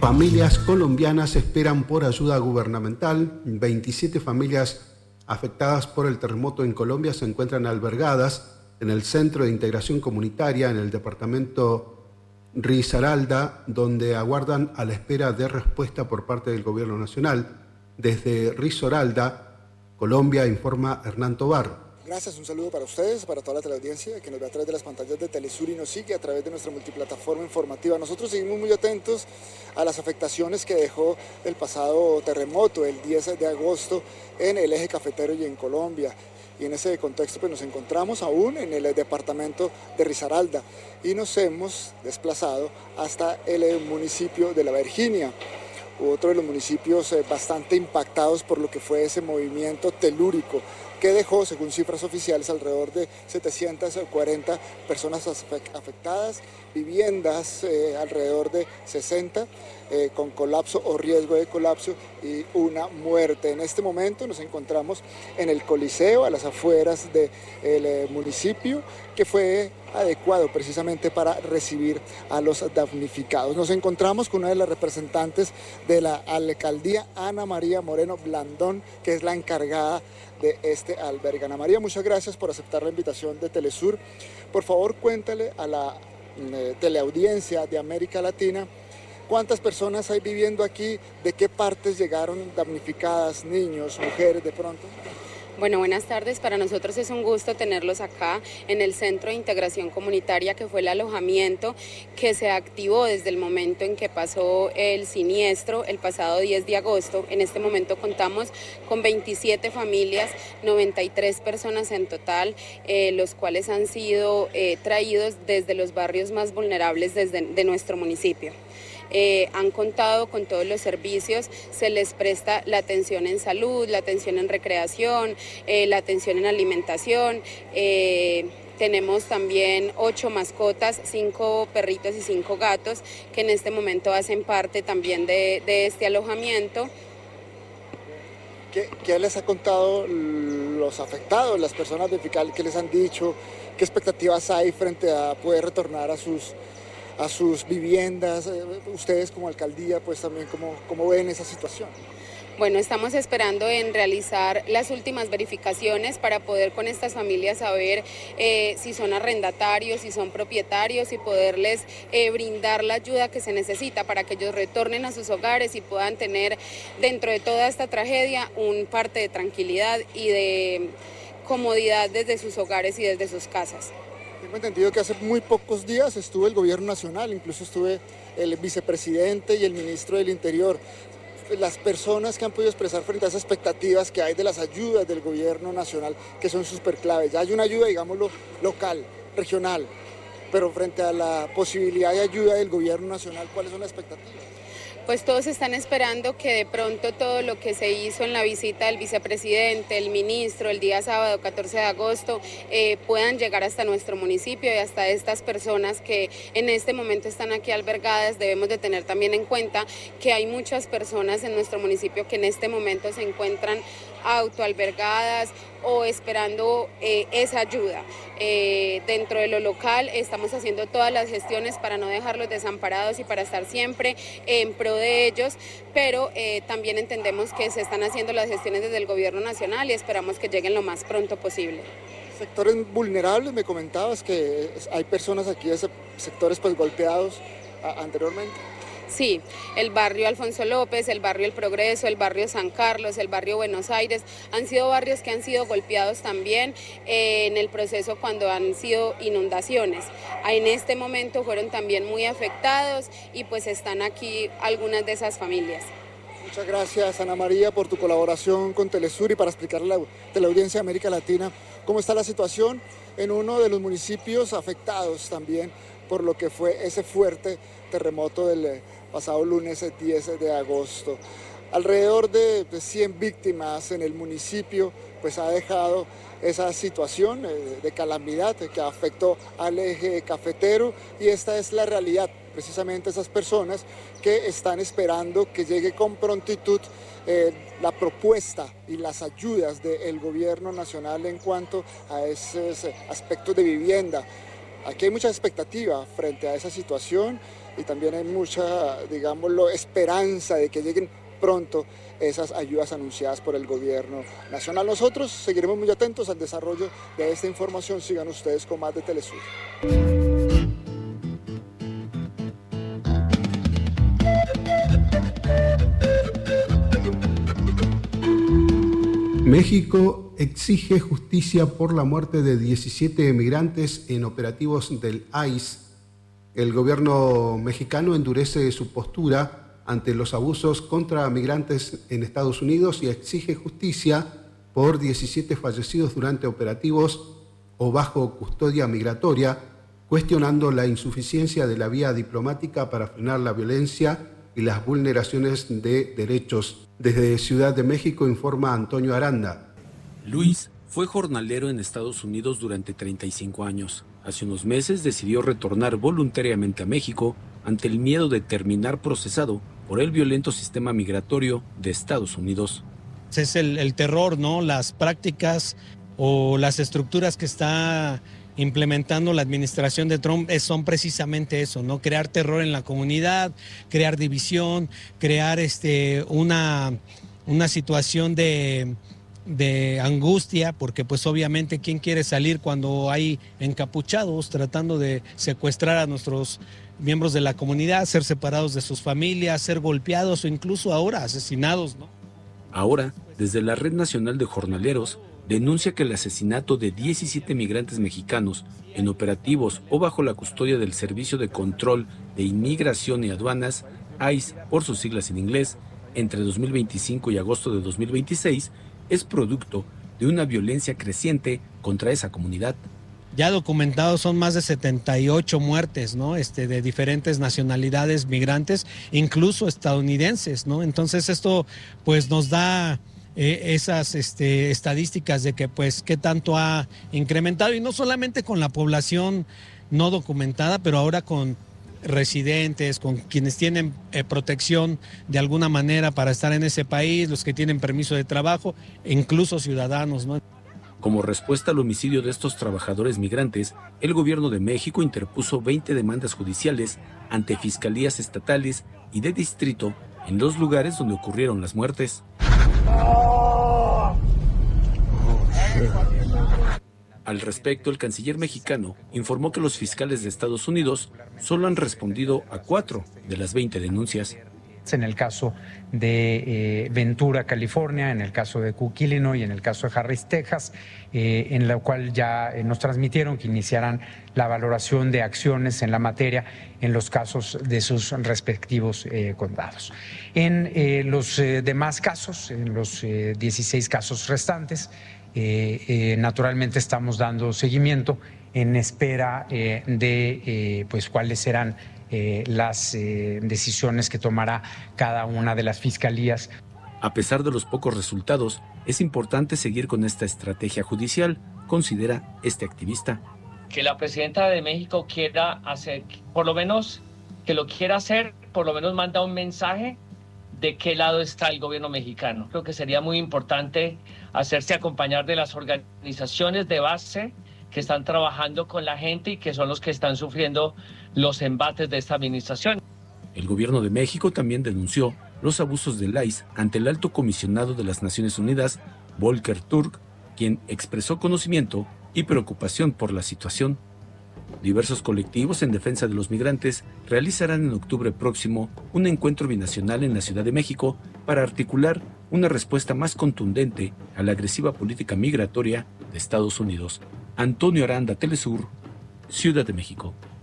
Familias colombianas esperan por ayuda gubernamental. 27 familias afectadas por el terremoto en Colombia se encuentran albergadas en el Centro de Integración Comunitaria en el departamento Risaralda, donde aguardan a la espera de respuesta por parte del Gobierno Nacional. Desde Risaralda, Colombia, informa Hernán Tobar. Gracias, un saludo para ustedes, para toda la teleaudiencia que nos ve a través de las pantallas de Telesur y nos sigue a través de nuestra multiplataforma informativa. Nosotros seguimos muy atentos a las afectaciones que dejó el pasado terremoto, el 10 de agosto, en el eje cafetero y en Colombia. Y en ese contexto pues, nos encontramos aún en el departamento de Risaralda y nos hemos desplazado hasta el municipio de La Virginia, otro de los municipios bastante impactados por lo que fue ese movimiento telúrico que dejó, según cifras oficiales, alrededor de 740 personas afectadas, viviendas alrededor de 60 con colapso o riesgo de colapso y una muerte. En este momento nos encontramos en el Coliseo, a las afueras del municipio, que fue adecuado precisamente para recibir a los damnificados. Nos encontramos con una de las representantes de la alcaldía, Ana María Moreno Blandón, que es la encargada de este albergue. Ana María, muchas gracias por aceptar la invitación de Telesur. Por favor, cuéntale a la teleaudiencia de América Latina cuántas personas hay viviendo aquí, de qué partes llegaron damnificadas, niños, mujeres de pronto. Bueno, buenas tardes. Para nosotros es un gusto tenerlos acá en el Centro de Integración Comunitaria, que fue el alojamiento que se activó desde el momento en que pasó el siniestro el pasado 10 de agosto. En este momento contamos con 27 familias, 93 personas en total, los cuales han sido traídos desde los barrios más vulnerables de nuestro municipio. Han contado con todos los servicios, se les presta la atención en salud, la atención en recreación, la atención en alimentación. Tenemos también 8 mascotas, 5 perritos y 5 gatos que en este momento hacen parte también de este alojamiento. ¿Qué les ha contado los afectados, las personas damnificadas? ¿Qué les han dicho? ¿Qué expectativas hay frente a poder retornar a sus viviendas? Ustedes como alcaldía, pues también, ¿cómo ven esa situación? Bueno, estamos esperando en realizar las últimas verificaciones para poder con estas familias saber si son arrendatarios, si son propietarios y poderles brindar la ayuda que se necesita para que ellos retornen a sus hogares y puedan tener dentro de toda esta tragedia un parte de tranquilidad y de comodidad desde sus hogares y desde sus casas. Tengo entendido que hace muy pocos días estuvo el Gobierno Nacional, incluso estuve el vicepresidente y el ministro del Interior. Las personas que han podido expresar frente a esas expectativas que hay de las ayudas del Gobierno Nacional, que son súper claves. Ya hay una ayuda, digámoslo, local, regional, pero frente a la posibilidad de ayuda del Gobierno Nacional, ¿cuáles son las expectativas? Pues todos están esperando que de pronto todo lo que se hizo en la visita del vicepresidente, el ministro, el día sábado 14 de agosto, puedan llegar hasta nuestro municipio y hasta estas personas que en este momento están aquí albergadas. Debemos de tener también en cuenta que hay muchas personas en nuestro municipio que en este momento se encuentran autoalbergadas o esperando esa ayuda. Dentro de lo local estamos haciendo todas las gestiones para no dejarlos desamparados y para estar siempre en pro de ellos, pero también entendemos que se están haciendo las gestiones desde el Gobierno Nacional y esperamos que lleguen lo más pronto posible. Sectores vulnerables, me comentabas que hay personas aquí de sectores pues golpeados anteriormente. Sí, el barrio Alfonso López, el barrio El Progreso, el barrio San Carlos, el barrio Buenos Aires, han sido barrios que han sido golpeados también en el proceso cuando han sido inundaciones. En este momento fueron también muy afectados y pues están aquí algunas de esas familias. Muchas gracias, Ana María, por tu colaboración con Telesur y para explicarle a la teleaudiencia de América Latina cómo está la situación en uno de los municipios afectados también por lo que fue ese fuerte terremoto del pasado lunes 10 de agosto. Alrededor de 100 víctimas en el municipio, pues ha dejado esa situación de calamidad que afectó al eje cafetero y esta es la realidad, precisamente esas personas que están esperando que llegue con prontitud la propuesta y las ayudas del Gobierno Nacional en cuanto a esos aspectos de vivienda. Aquí hay mucha expectativa frente a esa situación y también hay mucha, digámoslo, esperanza de que lleguen pronto esas ayudas anunciadas por el gobierno nacional. Nosotros seguiremos muy atentos al desarrollo de esta información. Sigan ustedes con más de Telesur. México exige justicia por la muerte de 17 migrantes en operativos del ICE. El gobierno mexicano endurece su postura ante los abusos contra migrantes en Estados Unidos y exige justicia por 17 fallecidos durante operativos o bajo custodia migratoria, cuestionando la insuficiencia de la vía diplomática para frenar la violencia y las vulneraciones de derechos. Desde Ciudad de México informa Antonio Aranda. Luis fue jornalero en Estados Unidos durante 35 años. Hace unos meses decidió retornar voluntariamente a México ante el miedo de terminar procesado por el violento sistema migratorio de Estados Unidos. Es el terror, ¿no? Las prácticas o las estructuras que está implementando la administración de Trump son precisamente eso, ¿no? Crear terror en la comunidad, crear división, crear una situación de angustia, porque pues obviamente ¿quién quiere salir cuando hay encapuchados tratando de secuestrar a nuestros miembros de la comunidad, ser separados de sus familias, ser golpeados o incluso ahora asesinados, ¿no? Ahora, desde la Red Nacional de Jornaleros, denuncia que el asesinato de 17 migrantes mexicanos en operativos o bajo la custodia del Servicio de Control de Inmigración y Aduanas, ICE por sus siglas en inglés, entre 2025 y agosto de 2026, es producto de una violencia creciente contra esa comunidad. Ya documentados son más de 78 muertes, ¿no? De diferentes nacionalidades migrantes, incluso estadounidenses, ¿no? Entonces esto pues nos da esas estadísticas de que pues qué tanto ha incrementado, y no solamente con la población no documentada, pero ahora con residentes, con quienes tienen protección de alguna manera para estar en ese país, los que tienen permiso de trabajo, e incluso ciudadanos, ¿no? Como respuesta al homicidio de estos trabajadores migrantes, el gobierno de México interpuso 20 demandas judiciales ante fiscalías estatales y de distrito en los lugares donde ocurrieron las muertes. Al respecto, el canciller mexicano informó que los fiscales de Estados Unidos solo han respondido a 4 de las 20 denuncias. En el caso de Ventura, California, en el caso de Cook, Illinois y en el caso de Harris, Texas, en la cual ya nos transmitieron que iniciarán la valoración de acciones en la materia en los casos de sus respectivos condados. En los demás casos, en los 16 casos restantes, naturalmente estamos dando seguimiento en espera de pues cuáles serán las decisiones que tomará cada una de las fiscalías. A pesar de los pocos resultados, es importante seguir con esta estrategia judicial, considera este activista. Que la presidenta de México quiera hacer, por lo menos que lo quiera hacer, por lo menos manda un mensaje de qué lado está el gobierno mexicano. Creo que sería muy importante hacerse acompañar de las organizaciones de base que están trabajando con la gente y que son los que están sufriendo los embates de esta administración. El gobierno de México también denunció los abusos del ICE ante el alto comisionado de las Naciones Unidas, Volker Turk, quien expresó conocimiento y preocupación por la situación. Diversos colectivos en defensa de los migrantes realizarán en octubre próximo un encuentro binacional en la Ciudad de México para articular una respuesta más contundente a la agresiva política migratoria de Estados Unidos. Antonio Aranda, Telesur, Ciudad de México.